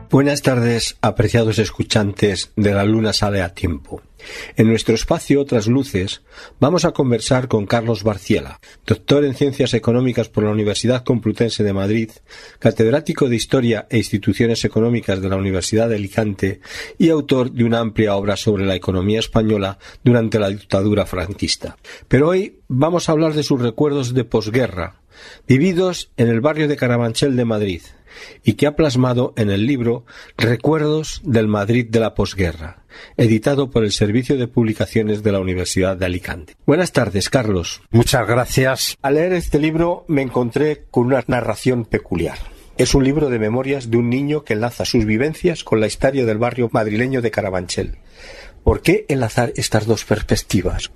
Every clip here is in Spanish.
Buenas tardes, apreciados escuchantes de La Luna Sale a Tiempo. En nuestro espacio Otras Luces vamos a conversar con Carlos Barciela, doctor en Ciencias Económicas por la Universidad Complutense de Madrid, catedrático de Historia e Instituciones Económicas de la Universidad de Alicante y autor de una amplia obra sobre la economía española durante la dictadura franquista. Pero hoy vamos a hablar de sus recuerdos de posguerra, vividos en el barrio de Carabanchel de Madrid, y que ha plasmado en el libro Recuerdos del Madrid de la posguerra, editado por el Servicio de Publicaciones de la Universidad de Alicante. Buenas tardes, Carlos. Muchas gracias. Al leer este libro me encontré con una narración peculiar. Es un libro de memorias de un niño que enlaza sus vivencias con la historia del barrio madrileño de Carabanchel. ¿Por qué enlazar estas dos perspectivas?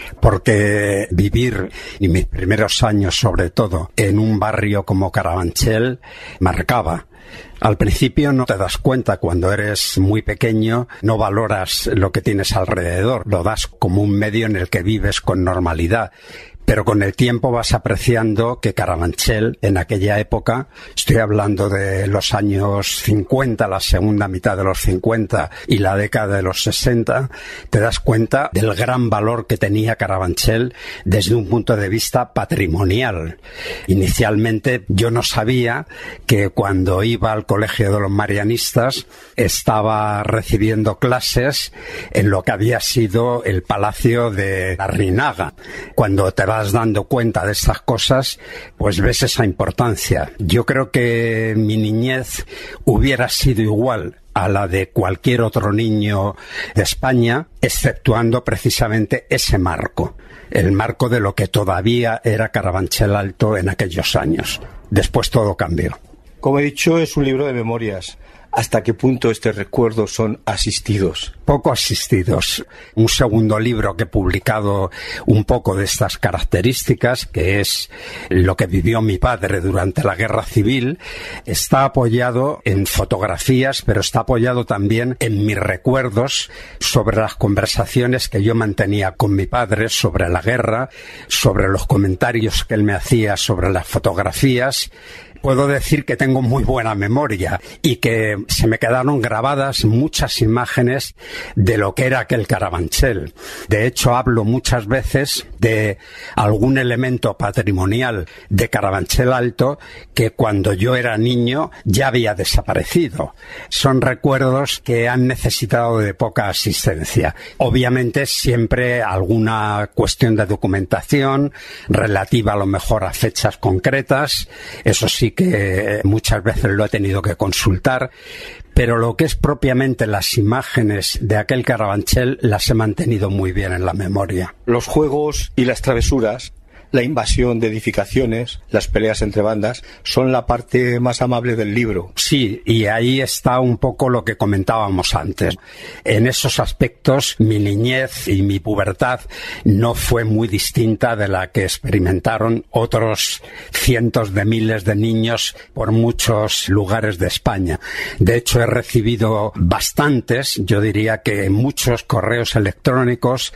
Porque vivir, y mis primeros años sobre todo, en un barrio como Carabanchel, marcaba. Al principio no te das cuenta, cuando eres muy pequeño, no valoras lo que tienes alrededor, lo das como un medio en el que vives con normalidad. Pero con el tiempo vas apreciando que Carabanchel, en aquella época, estoy hablando de los años 50, la segunda mitad de los 50 y la década de los 60, te das cuenta del gran valor que tenía Carabanchel desde un punto de vista patrimonial. Inicialmente yo no sabía que cuando iba al colegio de los marianistas estaba recibiendo clases en lo que había sido el Palacio de Larrinaga. Cuando te vas dando cuenta de estas cosas, pues ves esa importancia. Yo creo que mi niñez hubiera sido igual a la de cualquier otro niño de España, exceptuando precisamente ese marco, el marco de lo que todavía era Carabanchel Alto en aquellos años. Después todo cambió. Como he dicho, es un libro de memorias. ¿Hasta qué punto estos recuerdos son asistidos? Poco asistidos. Un segundo libro que he publicado un poco de estas características, que es lo que vivió mi padre durante la Guerra Civil, está apoyado en fotografías, pero está apoyado también en mis recuerdos sobre las conversaciones que yo mantenía con mi padre sobre la guerra, sobre los comentarios que él me hacía sobre las fotografías. Puedo decir que tengo muy buena memoria y que se me quedaron grabadas muchas imágenes de lo que era aquel Carabanchel. De hecho, hablo muchas veces de algún elemento patrimonial de Carabanchel Alto que cuando yo era niño ya había desaparecido. Son recuerdos que han necesitado de poca asistencia. Obviamente siempre alguna cuestión de documentación relativa a lo mejor a fechas concretas, eso sí que muchas veces lo he tenido que consultar, pero lo que es propiamente las imágenes de aquel Carabanchel las he mantenido muy bien en la memoria. Los juegos y las travesuras, la invasión de edificaciones, las peleas entre bandas, son la parte más amable del libro. Sí, y ahí está un poco lo que comentábamos antes. En esos aspectos, mi niñez y mi pubertad no fue muy distinta de la que experimentaron otros cientos de miles de niños por muchos lugares de España. De hecho, he recibido bastantes, yo diría que muchos correos electrónicos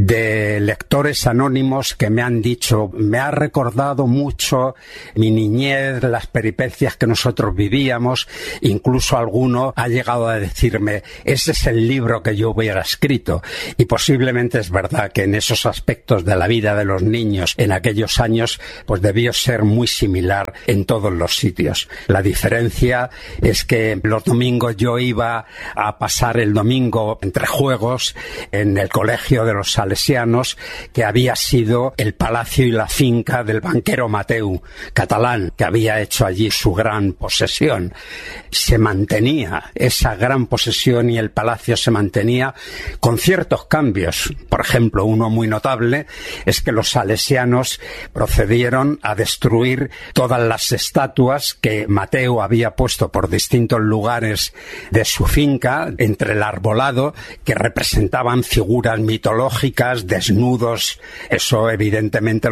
de lectores anónimos que me han dicho: me ha recordado mucho mi niñez, las peripecias que nosotros vivíamos. Incluso alguno ha llegado a decirme: ese es el libro que yo hubiera escrito. Y posiblemente es verdad que en esos aspectos de la vida de los niños en aquellos años pues debió ser muy similar en todos los sitios. La diferencia es que los domingos yo iba a pasar el domingo entre juegos en el colegio de los salesianos, que había sido el palacio y la finca del banquero Mateu, catalán, que había hecho allí su gran posesión. Se mantenía esa gran posesión y el palacio se mantenía con ciertos cambios. Por ejemplo, uno muy notable es que los salesianos procedieron a destruir todas las estatuas que Mateu había puesto por distintos lugares de su finca, entre el arbolado, que representaban figuras mitológicas, desnudos. Eso evidentemente lo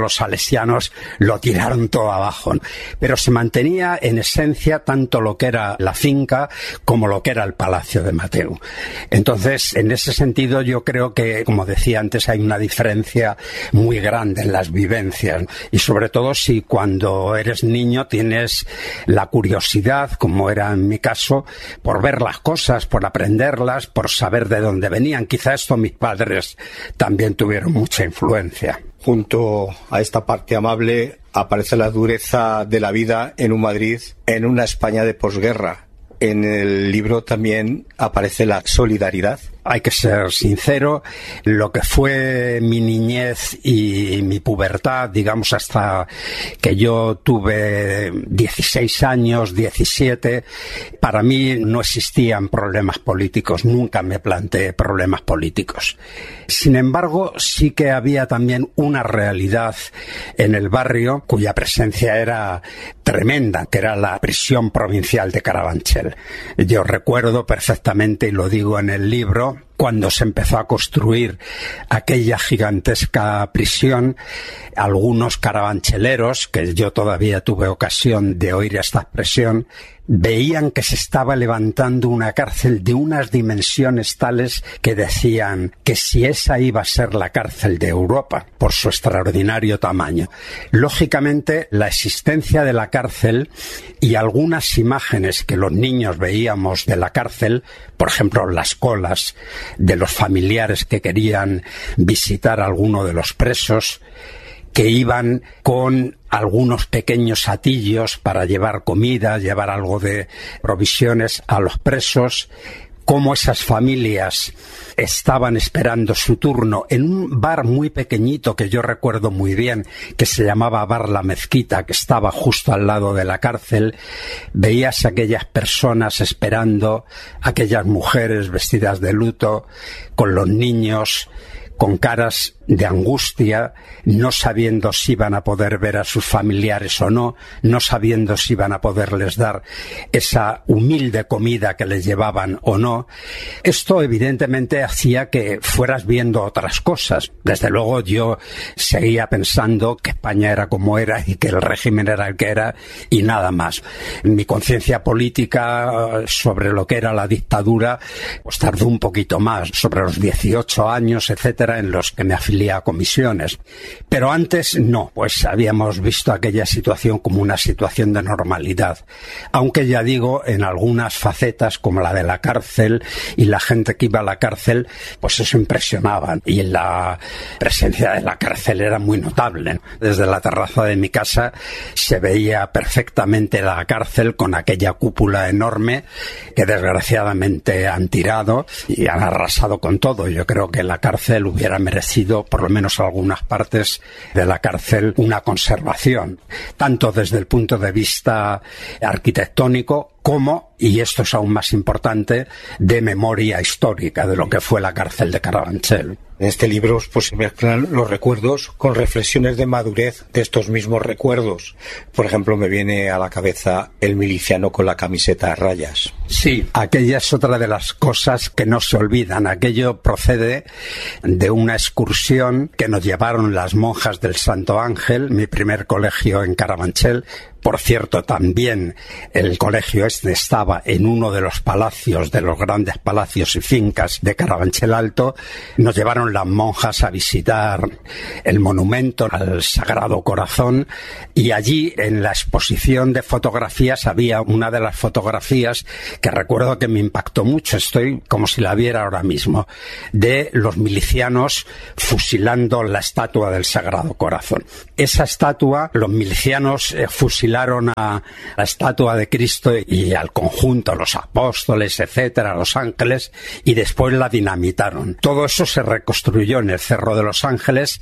los salesianos lo tiraron todo abajo. Pero se mantenía en esencia tanto lo que era la finca como lo que era el Palacio de Mateu. Entonces, en ese sentido, yo creo que, como decía antes, hay una diferencia muy grande en las vivencias. Y sobre todo si cuando eres niño tienes la curiosidad, como era en mi caso, por ver las cosas, por aprenderlas, por saber de dónde venían. Quizá esto mis padres también tuvieron mucha influencia. Junto a esta parte amable aparece la dureza de la vida en un Madrid, en una España de posguerra. En el libro también aparece la solidaridad. Hay que ser sincero, lo que fue mi niñez y mi pubertad, digamos hasta que yo tuve 16 años, 17, para mí no existían problemas políticos, nunca me planteé problemas políticos. Sin embargo, sí que había también una realidad en el barrio cuya presencia era tremenda, que era la prisión provincial de Carabanchel. Yo recuerdo perfectamente, y lo digo en el libro, cuando se empezó a construir aquella gigantesca prisión, algunos carabancheleros, que yo todavía tuve ocasión de oír esta expresión, veían que se estaba levantando una cárcel de unas dimensiones tales que decían que si esa iba a ser la cárcel de Europa, por su extraordinario tamaño. Lógicamente, la existencia de la cárcel y algunas imágenes que los niños veíamos de la cárcel, por ejemplo, las colas de los familiares que querían visitar a alguno de los presos, que iban con algunos pequeños atillos para llevar comida, llevar algo de provisiones a los presos, cómo esas familias estaban esperando su turno en un bar muy pequeñito que yo recuerdo muy bien, que se llamaba Bar La Mezquita, que estaba justo al lado de la cárcel. Veías a aquellas personas esperando, aquellas mujeres vestidas de luto, con los niños, con caras de angustia, no sabiendo si iban a poder ver a sus familiares o no, no sabiendo si iban a poderles dar esa humilde comida que les llevaban o no. Esto evidentemente hacía que fueras viendo otras cosas. Desde luego yo seguía pensando que España era como era y que el régimen era el que era y nada más. Mi conciencia política sobre lo que era la dictadura pues tardó un poquito más, sobre los 18 años, etcétera, en los que me afilié a comisiones. Pero antes no, pues habíamos visto aquella situación como una situación de normalidad. Aunque ya digo, en algunas facetas como la de la cárcel y la gente que iba a la cárcel, pues eso impresionaba. Y la presencia de la cárcel era muy notable. Desde la terraza de mi casa se veía perfectamente la cárcel con aquella cúpula enorme que desgraciadamente han tirado y han arrasado con todo. Yo creo que la cárcel hubiera merecido, por lo menos algunas partes de la cárcel, una conservación, tanto desde el punto de vista arquitectónico como, y esto es aún más importante, de memoria histórica de lo que fue la cárcel de Carabanchel. En este libro pues se mezclan los recuerdos con reflexiones de madurez de estos mismos recuerdos. Por ejemplo, me viene a la cabeza el miliciano con la camiseta a rayas. Sí, aquella es otra de las cosas que no se olvidan. Aquello procede de una excursión que nos llevaron las monjas del Santo Ángel, mi primer colegio en Carabanchel. Por cierto, también el colegio este estaba en uno de los palacios, de los grandes palacios y fincas de Carabanchel Alto. Nos llevaron las monjas a visitar el monumento al Sagrado Corazón y allí en la exposición de fotografías había una de las fotografías que recuerdo que me impactó mucho, estoy como si la viera ahora mismo, de los milicianos fusilando la estatua del Sagrado Corazón. Esa estatua, los milicianos fusilaron a la estatua de Cristo y al conjunto, los apóstoles, etcétera, los ángeles, y después la dinamitaron. Todo eso se reconstruyó en el Cerro de los Ángeles,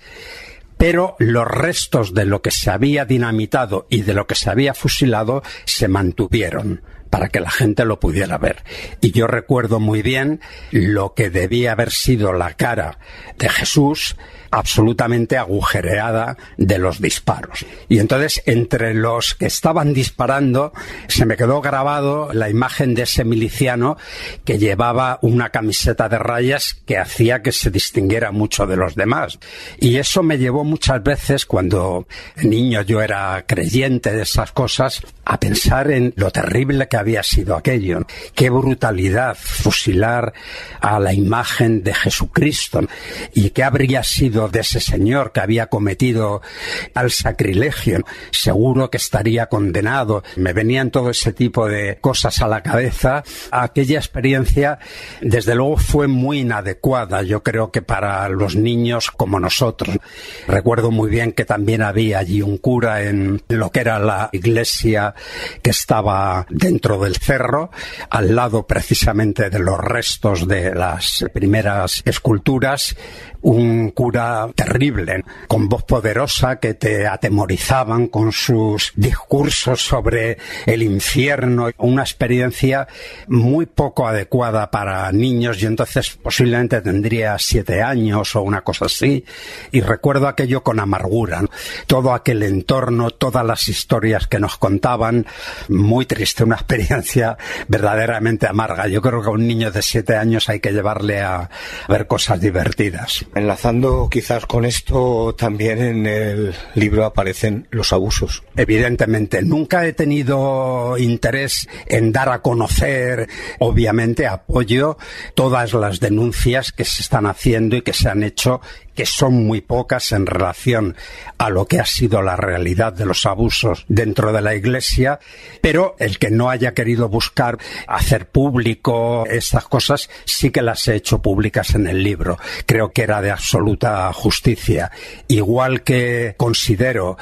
pero los restos de lo que se había dinamitado y de lo que se había fusilado se mantuvieron. para que la gente lo pudiera ver. Y yo recuerdo muy bien lo que debía haber sido la cara de Jesús, absolutamente agujereada de los disparos. Y entonces, entre los que estaban disparando, se me quedó grabado la imagen de ese miliciano que llevaba una camiseta de rayas que hacía que se distinguiera mucho de los demás. Y eso me llevó muchas veces, cuando niño yo era creyente de esas cosas, a pensar en lo terrible que había sido aquello. Qué brutalidad fusilar a la imagen de Jesucristo. Y qué habría sido de ese señor que había cometido al sacrilegio. Seguro que estaría condenado. Me venían todo ese tipo de cosas a la cabeza. Aquella experiencia, desde luego, fue muy inadecuada, yo creo que para los niños como nosotros. Recuerdo muy bien que también había allí un cura en lo que era la iglesia que estaba dentro del cerro, al lado precisamente de los restos de las primeras esculturas, un cura terrible, con voz poderosa, que te atemorizaban con sus discursos sobre el infierno, una experiencia muy poco adecuada para niños. Yo entonces posiblemente tendría 7 años o una cosa así, y recuerdo aquello con amargura, ¿no? Todo aquel entorno, todas las historias que nos contaban, muy triste, una experiencia verdaderamente amarga. Yo creo que a un niño de 7 años hay que llevarle a ver cosas divertidas. Enlazando quizás con esto, también en el libro aparecen los abusos. Evidentemente, nunca he tenido interés en dar a conocer, obviamente apoyo todas las denuncias que se están haciendo y que se han hecho, que son muy pocas en relación a lo que ha sido la realidad de los abusos dentro de la Iglesia, pero el que no haya querido buscar hacer público estas cosas, sí que las he hecho públicas en el libro. Creo que era de absoluta justicia. Igual que considero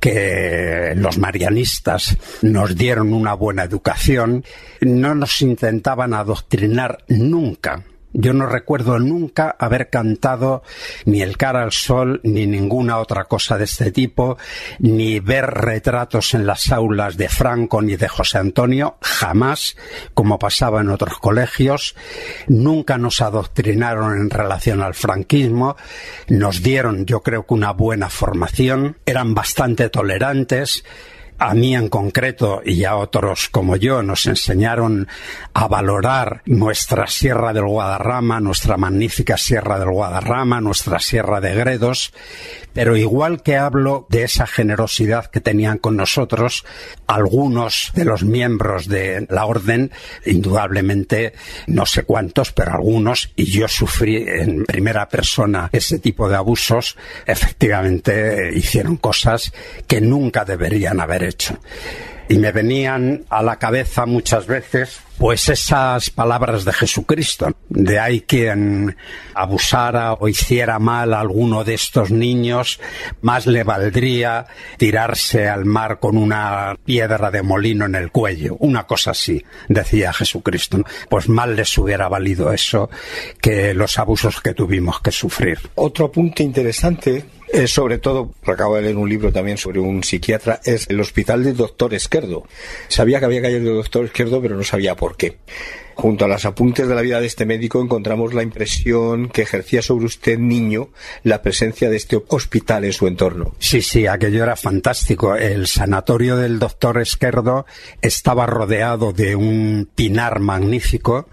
que los marianistas nos dieron una buena educación, no nos intentaban adoctrinar nunca. Yo no recuerdo nunca haber cantado ni El cara al sol, ni ninguna otra cosa de este tipo, ni ver retratos en las aulas de Franco ni de José Antonio, jamás, como pasaba en otros colegios. Nunca nos adoctrinaron en relación al franquismo, nos dieron, yo creo que una buena formación, eran bastante tolerantes. A mí en concreto y a otros como yo nos enseñaron a valorar nuestra Sierra del Guadarrama, nuestra magnífica Sierra del Guadarrama, nuestra Sierra de Gredos, pero igual que hablo de esa generosidad que tenían con nosotros, algunos de los miembros de la orden, indudablemente, no sé cuántos, pero algunos, y yo sufrí en primera persona ese tipo de abusos, efectivamente hicieron cosas que nunca deberían haber hecho. Y me venían a la cabeza muchas veces pues esas palabras de Jesucristo, de hay quien abusara o hiciera mal a alguno de estos niños, más le valdría tirarse al mar con una piedra de molino en el cuello, una cosa así, decía Jesucristo. Pues mal les hubiera valido eso que los abusos que tuvimos que sufrir. Otro apunte interesante, sobre todo, acabo de leer un libro también sobre un psiquiatra, es el hospital del doctor Esquerdo. Sabía que había caído el doctor Esquerdo, pero no sabía por qué. Junto a los apuntes de la vida de este médico encontramos la impresión que ejercía sobre usted, niño, la presencia de este hospital en su entorno. Sí, aquello era fantástico. El sanatorio del doctor Esquerdo estaba rodeado de un pinar magnífico,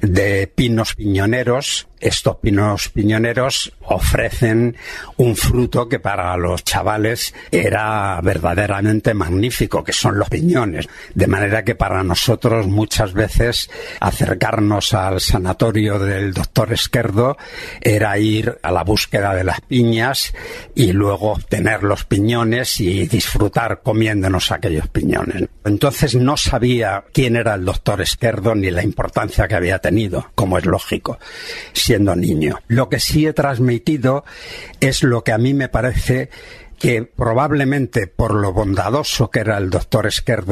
de pinos piñoneros. Estos pinos piñoneros ofrecen un fruto que para los chavales era verdaderamente magnífico, que son los piñones. De manera que para nosotros muchas veces acercarnos al sanatorio del doctor Esquerdo era ir a la búsqueda de las piñas y luego obtener los piñones y disfrutar comiéndonos aquellos piñones. Entonces no sabía quién era el doctor Esquerdo ni la importancia que había tenido, como es lógico, siendo niño. Lo que sí he transmitido es lo que a mí me parece que probablemente por lo bondadoso que era el doctor Esquerdo,